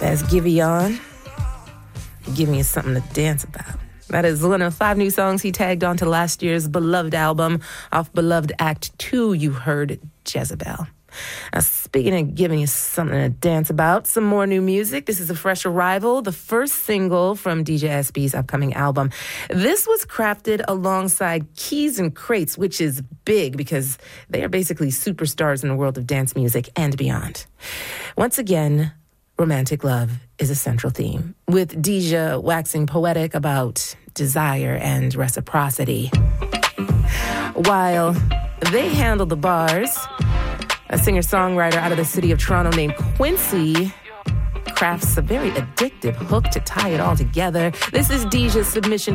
That's Giveon. Give me something to dance about. That is one of 5 new songs he tagged onto last year's Beloved album. Off Beloved Act 2, you heard Jezebel. Now, speaking of giving you something to dance about, some more new music. This is a fresh arrival, the first single from DJ SB's upcoming album. This was crafted alongside Keys and Crates, which is big because they are basically superstars in the world of dance music and beyond. Once again, romantic love is a central theme, with Deja waxing poetic about desire and reciprocity. While they handle the bars, a singer-songwriter out of the city of Toronto named Quincy crafts a very addictive hook to tie it all together. This is Deja's submission